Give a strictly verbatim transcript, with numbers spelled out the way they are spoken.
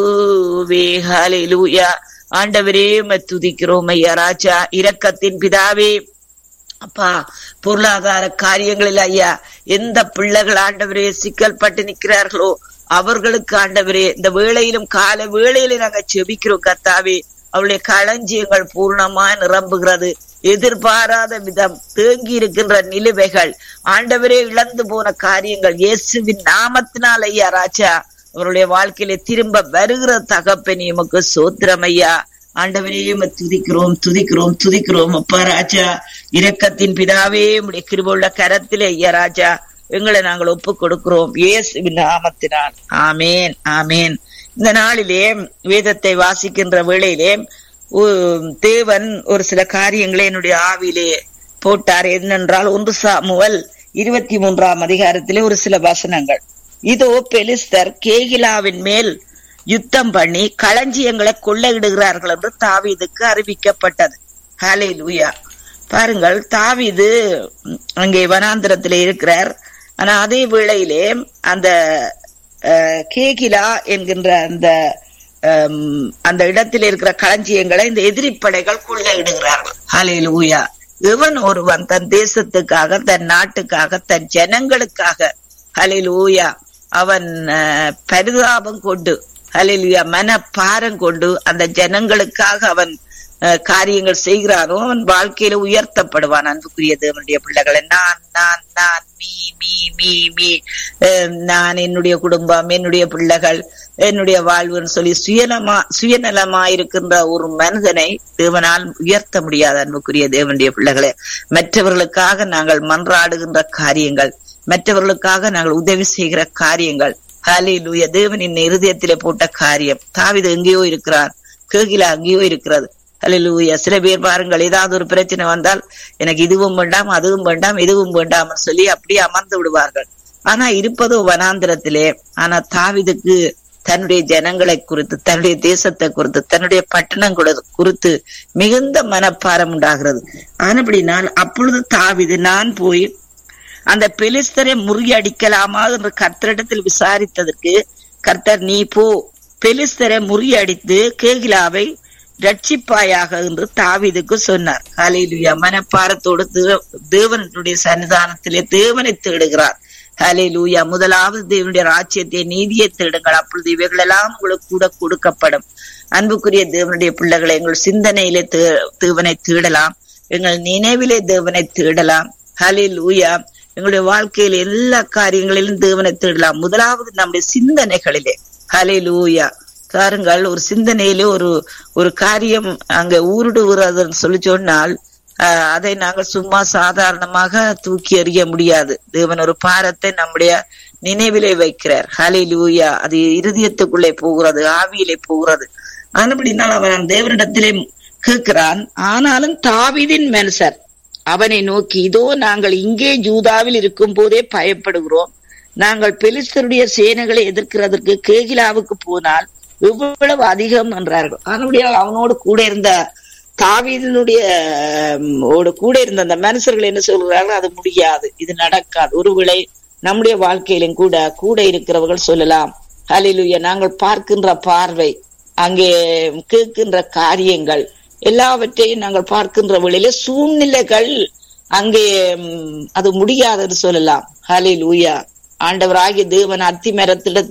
ஹல்லேலூயா. ஆண்டவரே உம்மை துதிக்கிறோம் ஐயா ராஜா. இரக்கத்தின் பிதாவே அப்பா, பொருளாதார காரியங்களில் ஐயா எந்த பிள்ளைகள் ஆண்டவரே சிக்கல் பட்டு நிற்கிறார்களோ அவர்களுக்கு ஆண்டவரே இந்த வேளையிலும் கால வேளையில நாங்க செபிக்கிறோம் கர்த்தாவே. அவளுடைய களஞ்சியங்கள் பூர்ணமா நிரம்புகிறது. எதிர்பாராத விதம் தேங்கி இருக்கின்ற நிலுவைகள் ஆண்டவரே இழந்து போன காரியங்கள் இயேசுவின் நாமத்தினால் ஐயா ராஜா அவருடைய வாழ்க்கையில திரும்ப வருகிற தகப்பனே உமக்கு சோத்திரம் ஐயா. ஆண்டவரே உம்மை துதிக்கிறோம் துதிக்கிறோம் துதிக்கிறோம் அப்பா ராஜா. இரக்கத்தின் பிதாவே உம்முடைய கிருபையுள்ள கரத்திலே ஐயா ராஜா எங்களை நாங்கள் ஒப்பு கொடுக்கிறோம் இயேசுவின் நாமத்தினால். ஆமேன் ஆமேன். இந்த நாளிலே வேதத்தை வாசிக்கின்ற வேளையிலே தேவன் ஒரு சில காரியங்களை என்னுடைய ஆவிலே போட்டார். என்னென்றால் ஒன்று சாமுவேல் இருபத்தி மூன்றாம் அதிகாரத்திலே ஒரு சில வசனங்கள். இதோ பெலிஸ்தர் கேகிலாவின் மேல் யுத்தம் பண்ணி களஞ்சியங்களை கொள்ளையிடுகிறார்கள் என்று தாவீதுக்கு அறிவிக்கப்பட்டது. ஹல்லேலூயா. பாருங்கள், தாவீது அங்கே வனாந்திரத்திலே இருக்கிறார். ஆனா அதே வேளையிலே அந்த கேகிலா என்கின்ற அந்த அந்த இடத்தில் இருக்கிற களஞ்சியங்களை இந்த எதிரிப்படைகள் கொள்ளையிடுகிறார்கள். ஹல்லேலூயா. இவன் ஒருவன் தன் தேசத்துக்காக, தன் நாட்டுக்காக, தன் ஜனங்களுக்காக ஹல்லேலூயா அவன் பரிதாபம் கொண்டு ஹல்லேலூயா மனப்பாரம் கொண்டு அந்த ஜனங்களுக்காக அவன் காரியங்கள் செய்கிறானோ அவன் வாழ்க்கையில உயர்த்தப்படுவான். அன்புக்குரிய தேவனுடைய பிள்ளைகளை, நான் நான் நான் மீ மீ மீ மீ நான் என்னுடைய குடும்பம் என்னுடைய பிள்ளைகள் என்னுடைய வாழ்வுன்னு சொல்லி சுயநலமா சுயநலமா இருக்கின்ற ஒரு மனிதனை தேவனால் உயர்த்த முடியாது. அன்புக்குரிய தேவனுடைய பிள்ளைகளே, மற்றவர்களுக்காக நாங்கள் மன்றாடுகின்ற காரியங்கள், மற்றவர்களுக்காக நாங்கள் உதவி செய்கிற காரியங்கள் ஹல்லேலூயா தேவனின் இருதயத்திலே போட்ட காரியம். தாவீது எங்கேயோ இருக்கிறார், கேகிலா அங்கேயோ இருக்கிறது. ஹல்லேலூயா. சில பேர் பாருங்கள், ஏதாவது ஒரு பிரச்சனை வந்தால் எனக்கு இதுவும் வேண்டாம் அதுவும் வேண்டாம் இதுவும் வேண்டாம் சொல்லி அப்படியே அமர்ந்து விடுவார்கள். ஆனா இருப்பதோ வனாந்திரத்திலே. ஆனா தாவீதுக்கு தன்னுடைய ஜனங்களை குறித்து, தன்னுடைய தேசத்தை குறித்து, தன்னுடைய பட்டணம் குறித்து மிகுந்த மனப்பாரம் உண்டாகிறது. ஆனபடினால் அப்பொழுது தாவீது, நான் போய் அந்த பெலிஸ்தரை முறியடிக்கலாமா என்று கர்த்தரிடத்தில் விசாரித்ததற்கு கர்த்தர், நீ போ, பெலிஸ்தரை முறியடித்து கேகிலாவை ரட்சிப்பாயாக என்று தாவீதுக்கு சொன்னார். ஹல்லேலூயா. மனப்பாரத்தோடு தேவனுடைய சன்னிதானத்திலே தேவனை தேடுகிறார். ஹல்லேலூயா. முதலாவது தேவனுடைய ராஜ்யத்தை நீதியை தேடுங்கள், அப்பொழுது இவைகள் எல்லாம் உங்களுக்கு கூட கொடுக்கப்படும். அன்புக்குரிய தேவனுடைய பிள்ளைகளை, எங்கள் சிந்தனையிலே தேவனை தேடலாம், எங்கள் நினைவிலே தேவனை தேடலாம். ஹல்லேலூயா. எங்களுடைய வாழ்க்கையில எல்லா காரியங்களிலும் தேவனை தேடலாம். முதலாவது நம்முடைய சிந்தனைகளிலே. ஹல்லேலூயா. பாருங்கள், ஒரு சிந்தனையிலே ஒரு ஒரு காரியம் அங்க ஊருடுகிறதுன்னு சொல்லி சொன்னால் அஹ் அதை நாங்கள் சும்மா சாதாரணமாக தூக்கி எறிய முடியாது. தேவன் ஒரு பாரத்தை நம்முடைய நினைவிலே வைக்கிறார். ஹல்லேலூயா. அது இருதயத்துக்குள்ளே போகிறது, ஆவியிலே போகிறது. ஆனபடினால் அவன் தேவனிடத்திலே கேட்கிறான். ஆனாலும் தாவீதின் மனுஷர் அவனை நோக்கி, இதோ நாங்கள் இங்கே யூதாவில் இருக்கும் போதே பயப்படுகிறோம். நாங்கள் பெலிஸ்தருடைய சேனைகளை எதிர்க்கிறதற்கு கேகிலாவுக்கு போனால் எவ்வளவு அதிகம் என்றார்கள். ஆனால் அவனோடு கூட இருந்த தாவீதினுடைய கூட இருந்த அந்த மனுஷர்கள் என்ன சொல்கிறார்கள், அது முடியாது, இது நடக்காது. ஒருவேளை நம்முடைய வாழ்க்கையிலும் கூட கூட இருக்கிறவர்கள் சொல்லலாம், ஹல்லேலூயா, நாங்கள் பார்க்கின்ற பார்வை, அங்கே கேட்கின்ற காரியங்கள் எல்லாவற்றையும் நாங்கள் பார்க்கின்ற வேளையில சூழ்நிலைகள் அங்கே அது முடியாதுன்னு சொல்லலாம். ஹல்லேலூயா. ஆண்டவராகிய தேவன் அத்தி மரத்திடத்தில்